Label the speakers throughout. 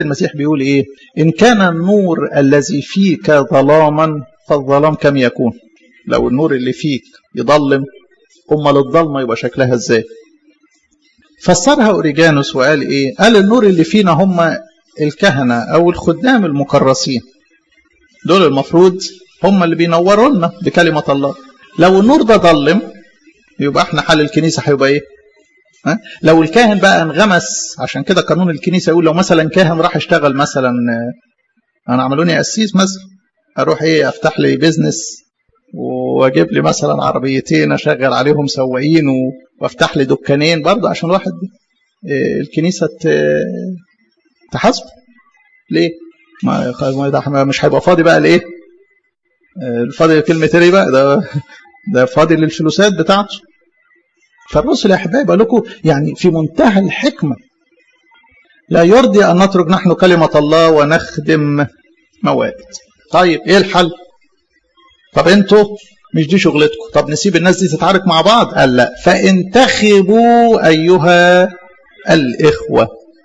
Speaker 1: المسيح بيقول ايه؟ ان كان النور الذي فيك ظلاما فالظلام كم يكون؟ لو النور اللي فيك يضلم امال الضلمه يبقى شكلها ازاي؟ فسرها اوريجانوس وقال ايه؟ قال النور اللي فينا هم الكهنه او الخدام المكرسين، دول المفروض هم اللي بينوروا لنا بكلمه الله. لو النور ده ضلم يبقى احنا حال الكنيسه هيبقى ايه؟ لو الكاهن بقى انغمس، عشان كده قانون الكنيسه يقول لو مثلا كاهن راح اشتغل مثلا، انا عملوني قسيس مثلا، اروح ايه افتح لي بيزنس واجيب لي مثلا عربيتين اشغل عليهم سواقين وافتح لي دكانين برضه عشان الواحد الكنيسه تحاسبه. ليه؟ ما مش هيبقى فاضي بقى لايه؟ الفاضي كلمه ايه بقى؟ ده فاضي للفلوسات بتاعته. فالرسل يا احبائي بقول لكم يعني في منتهى الحكمه، لا يرضي ان نترك نحن كلمه الله ونخدم موائد. طيب ايه الحل؟ طب انتوا مش دي شغلتكم، طب نسيب الناس دي تتعارك مع بعض؟ قال لا، فانتخبوا ايها الاخوه.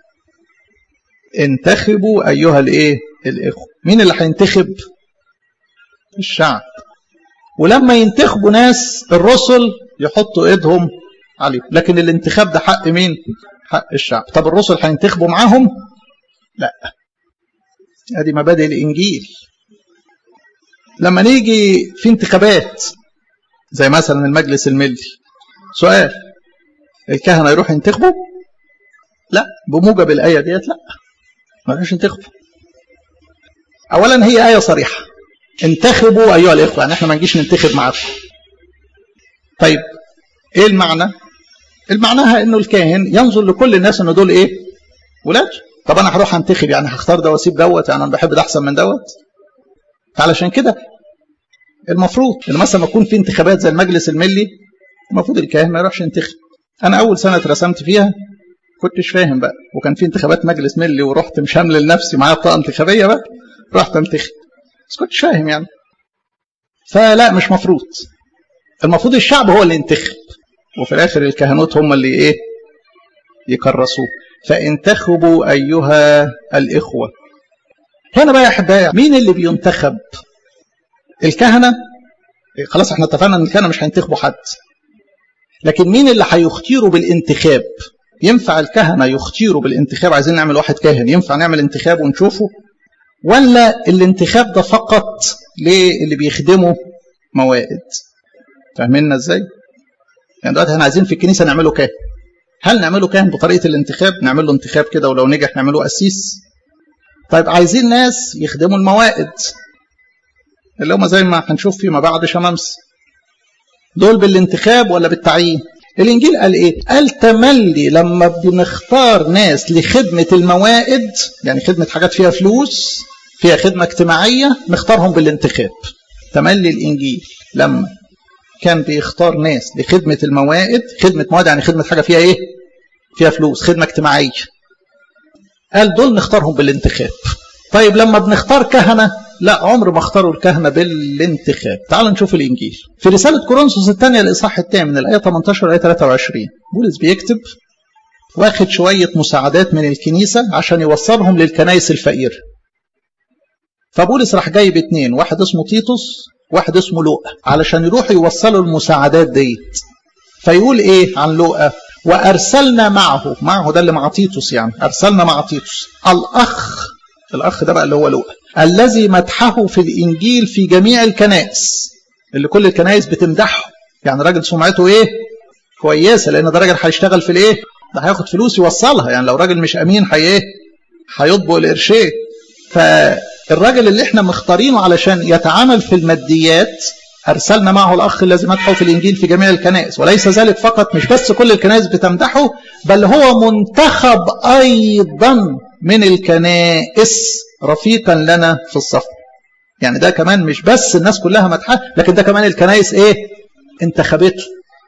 Speaker 1: انتخبوا ايها الايه؟ الاخوه. مين اللي هينتخب؟ الشعب. ولما ينتخبوا ناس الرسل يحطوا ايدهم عليهم، لكن الانتخاب ده حق مين؟ حق الشعب. طب الرسل هينتخبوا معاهم؟ لا. ادي مبادئ الانجيل. لما نيجي في انتخابات زي مثلا المجلس الملي، سؤال، الكهنه يروح ينتخبوا؟ لا، بموجب الايه ديت لا، ما يروحش ينتخبوا. اولا هي ايه صريحه، انتخبوا ايها الاخوه، يعني احنا ما نجيش ننتخب معاكم. طيب ايه المعنى؟ المعناها انه الكاهن ينظر لكل الناس انه دول ايه؟ ولاد. طب انا هروح انتخب يعني هختار ده واسيب دوت، يعني انا بحب ده احسن من دوت. فعلشان كده المفروض ان مثلا ما يكون في انتخابات زي المجلس الملي المفروض الكاهن ما يروحش ينتخب. انا اول سنه اترسمت فيها كنتش فاهم بقى، وكان في انتخابات مجلس ملي ورحت مشامل لنفسي معايا بطاقه انتخابيه بقى، رحت انتخب بس كنتش فاهم يعني. فلا، مش مفروض. المفروض الشعب هو اللي ينتخب، وفي الاخر الكهنوت هم اللي ايه؟ يكرسوه. فانتخبوا ايها الاخوه. هنا بقى يا احبائي مين اللي بينتخب؟ الكهنه. خلاص احنا اتفقنا ان الكهنه مش هينتخبوا حد، لكن مين اللي هيختيروا بالانتخاب؟ ينفع الكهنه يختيروا بالانتخاب؟ عايزين نعمل واحد كاهن، ينفع نعمل انتخاب ونشوفه؟ ولا الانتخاب ده فقط للي بيخدموا موائد؟ فاهميننا ازاي؟ يعني دلوقتي احنا عايزين في الكنيسه نعمله كاهن، هل نعمله كاهن بطريقه الانتخاب؟ نعمل له انتخاب كده ولو نجح نعمله قسيس؟ طيب عايزين ناس يخدموا الموائد اللي هم زي ما هنشوف فيما بعد شمامسه، دول بالانتخاب ولا بالتعيين؟ الانجيل قال ايه؟ قال تملي لما بنختار ناس لخدمه الموائد، يعني خدمه حاجات فيها فلوس، فيها خدمه اجتماعيه، نختارهم بالانتخاب. تملي الانجيل لما كان بيختار ناس لخدمه الموائد، خدمه موائد يعني خدمه حاجه فيها ايه؟ فيها فلوس، خدمه اجتماعيه، قال دول نختارهم بالانتخاب. طيب لما بنختار كهنه، لا، عمر ما اختاروا الكهنه بالانتخاب. تعالوا نشوف الانجيل في رساله كورنثوس الثانيه الاصحاح الثامن من الايه 18 لايه 23. بولس بيكتب واخد شويه مساعدات من الكنيسه عشان يوصلهم للكنائس الفقيره. فبولس راح جايب اتنين، واحد اسمه تيتوس واحد اسمه لوقا، علشان يروحوا يوصلوا المساعدات ديت. فيقول ايه عن لوقا؟ وارسلنا معه ده اللي مع تيتوس، يعني ارسلنا مع تيتوس الاخ ده بقى اللي هو لوقا، الذي مدحه في الانجيل في جميع الكنائس، اللي كل الكنائس بتمدحه، يعني راجل سمعته ايه؟ كويسه، لان ده راجل هيشتغل في الايه؟ ده هياخد فلوس يوصلها، يعني لو راجل مش امين هيطبق القرشين. فالراجل اللي احنا مختارينه علشان يتعامل في الماديات، أرسلنا معه الأخ الذي مدحه في الإنجيل في جميع الكنائس. وليس ذلك فقط، مش بس كل الكنائس بتمدحه، بل هو منتخب أيضا من الكنائس رفيقا لنا في الصف. يعني ده كمان مش بس الناس كلها مدحه، لكن ده كمان الكنائس ايه؟ انتخبته.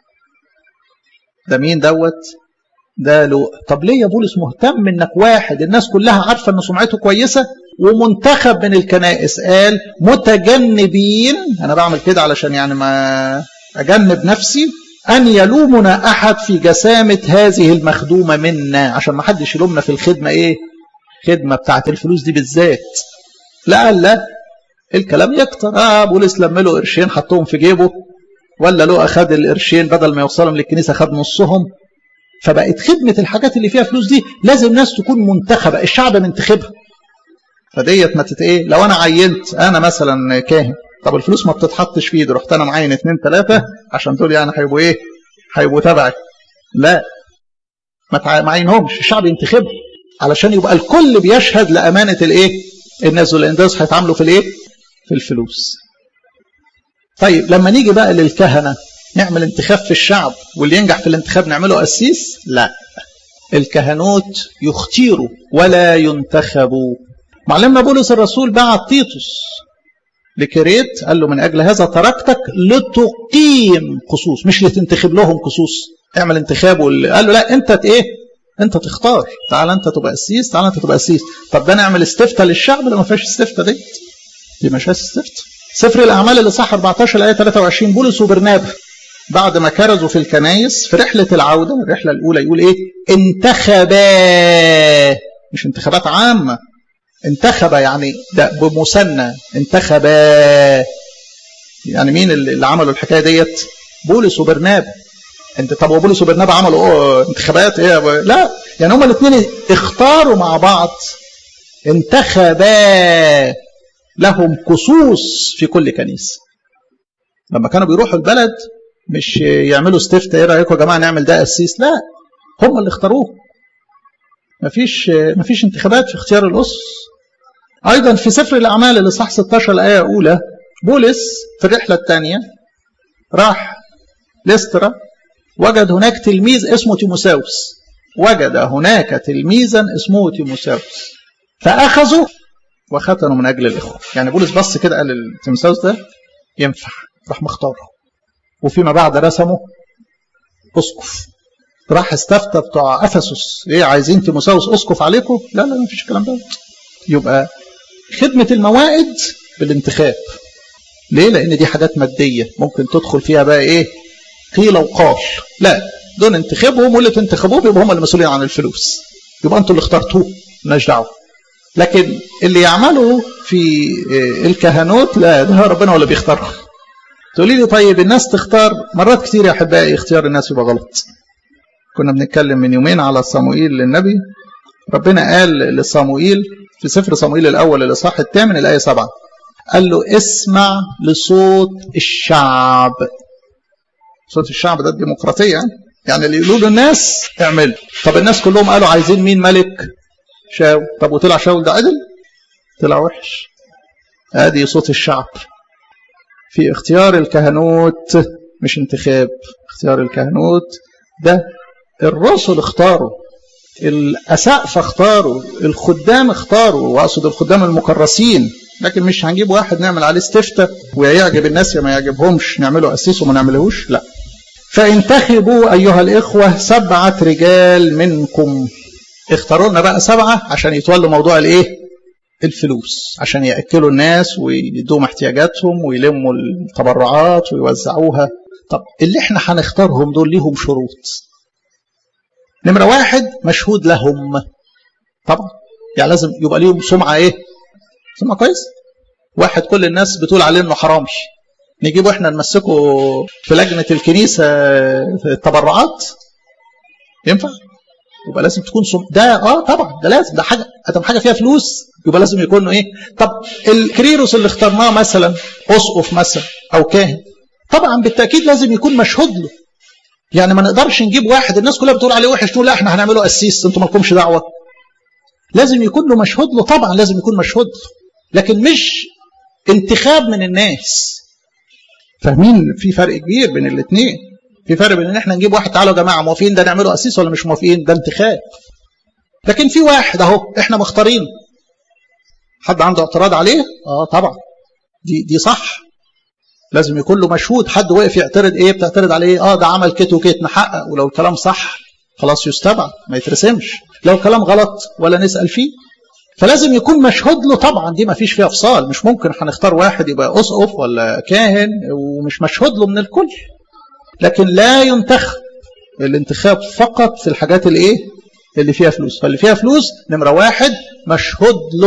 Speaker 1: ده مين دوت؟ ده لوقا. طب ليه يا بولس مهتم انك واحد الناس كلها عارفه ان سمعته كويسه ومنتخب من الكنائس؟ قال متجنبين، انا بعمل كده علشان يعني ما اجنب نفسي ان يلومنا احد في جسامه هذه المخدومه منا، عشان ما حدش يلومنا في الخدمه ايه؟ خدمة بتاعت الفلوس دي بالذات، لألا الكلام يكتر. بولس لم له قرشين حطهم في جيبه، ولا له أخذ القرشين بدل ما يوصلهم للكنيسة خد نصهم. فبقت خدمة الحاجات اللي فيها فلوس دي لازم ناس تكون منتخبة، الشعب منتخبها. فديت ما لو أنا عينت أنا مثلا كاهن، طب الفلوس ما بتتحطش في ايده، رحت أنا معين 2 3 عشان دول يعني هيبقوا إيه؟ هيبقوا تبعي. لا، ما معينهمش، الشعب ينتخبهم علشان يبقى الكل بيشهد لأمانة الإيه؟ الناس دول، الناس هيتعاملوا في الإيه؟ في الفلوس. طيب لما نيجي بقى للكهنة نعمل انتخاب في الشعب واللي ينجح في الانتخاب نعمله قسيس؟ لا، الكهنوت يختيروا ولا ينتخبوا. معلمنا بولس الرسول بعت تيتوس لكريت، قال له من أجل هذا تركتك لتقيم قصوص، مش لتنتخب لهم قصوص. اعمل انتخاب. قال له لا، انت ايه؟ انت تختار، تعال انت تبقى قسيس، تعال انت تبقى قسيس. طب ده نعمل استفتاء للشعب؟ لا، ما فيهاش استفتاء، دي ما فيهاش استفتاء. سفر الأعمال الإصحاح 14 الآية 23، بولس وبرنابا بعد ما كرزوا في الكنايس في رحلة العودة، الرحلة الأولى، يقول إيه؟ انتخبا، مش انتخابات عامة، انتخبا يعني ده بمثنى، انتخبا يعني مين اللي عملوا الحكاية ديت؟ بولس وبرنابا. طب وبولس وبرنابا عملوا انتخابات ايه؟ لا، يعني هما الاثنين اختاروا مع بعض، انتخبا لهم قصوص في كل كنيسة. لما كانوا بيروحوا البلد مش يعملوا استفتاء، ايه رايكم يا جماعه نعمل ده قسيس؟ لا، هم اللي اختاروه. مفيش انتخابات في اختيار الاسس. ايضا في سفر الاعمال الاصحاح 16 الايه الاولى، بولس في الرحله الثانيه راح ليسترا، وجد هناك تلميذ اسمه تيموساوس، وجد هناك تلميذا اسمه تيموساوس فاخذوا وختنوا من اجل الاخوه. يعني بولس بص كده قال تيموساوس ده ينفع، راح مختاره، وفيما بعد رسمه اسقف. راح استفتى بتوع افسس، ايه عايزين تيموساوس اسقف عليكم؟ لا لا، ما فيش الكلام ده. يبقى خدمه الموائد بالانتخاب. ليه؟ لان دي حاجات ماديه ممكن تدخل فيها بقى ايه؟ قيل وقال. لا، دول انتخابهم، واللي تنتخبوه يبقى هم المسؤولين عن الفلوس، يبقى انتوا اللي اخترتوه، مالناش دعوه. لكن اللي يعملوا في الكهنوت لا، ده ربنا هو اللي بيختارهم. تقولي لي طيب الناس تختار؟ مرات كتير يا احبائي اختيار الناس يبقى غلط. كنا بنتكلم من يومين على صموئيل للنبي. ربنا قال لصموئيل في سفر صموئيل الاول الاصحاح 8 الايه 7، قال له اسمع لصوت الشعب. صوت الشعب ده الديمقراطيه، يعني اللي يقولوا له الناس اعمل. طب الناس كلهم قالوا عايزين مين ملك؟ شاول. طب وطلع شاول ده عدل؟ طلع وحش. ادي صوت الشعب. في اختيار الكهنوت مش انتخاب، اختيار الكهنوت ده الرسل اختاروا، الأسقف اختاروا، الخدام اختاروا، واقصد الخدام المكرسين. لكن مش هنجيب واحد نعمل عليه استفتاء ويعجب الناس يا ما يعجبهمش نعمله قسيس وما نعملهوش، لا. فانتخبوا أيها الإخوة 7 رجال منكم. اختاروا لنا بقى 7 عشان يتولوا موضوع الايه؟ الفلوس، عشان يأكلوا الناس ويدوهم احتياجاتهم ويلموا التبرعات ويوزعوها. طب اللي احنا هنختارهم دول ليهم شروط. نمرة 1 مشهود لهم طبعا، يعني لازم يبقى ليهم سمعة ايه؟ سمعة كويس. واحد كل الناس بتقول عليه انه حرامي نجيبه احنا نمسكه في لجنة الكنيسة في التبرعات؟ ينفع؟ يبقى لازم تكون ده طبعا ده لازم، ده حاجه ادم حاجه فيها فلوس يبقى لازم يكون ايه؟ طب الكريروس اللي اخترناه مثلا اسقف مثلا او كاهن، طبعا بالتاكيد لازم يكون مشهود له. يعني ما نقدرش نجيب واحد الناس كلها بتقول عليه وحش تقول لا احنا هنعمله قسيس انتوا مالكمش دعوه. لازم يكون له مشهود له، طبعا لازم يكون مشهود له، لكن مش انتخاب من الناس. فاهمين؟ في فرق كبير بين الاثنين. في فرق بين ان احنا نجيب واحد تعالوا يا جماعه موافقين ده نعمله قسيس ولا مش موافقين، ده انتخاب. لكن في واحد اهو احنا مختارين، حد عنده اعتراض عليه؟ طبعا دي صح، لازم يكون له مشهود. حد واقف يعترض ايه؟ بتعترض عليه ده عمل كت وكت، نحقق، ولو الكلام صح خلاص يستبعد ما يترسمش، لو الكلام غلط ولا نسأل فيه. فلازم يكون مشهود له طبعا، دي ما فيش فيها فصال. مش ممكن هنختار واحد يبقى اسقف ولا كاهن ومش مشهود له من الكل. لكن لا ينتخب، الانتخاب فقط في الحاجات الايه؟ اللي فيها فلوس. فاللي فيها فلوس نمرة واحد مشهود له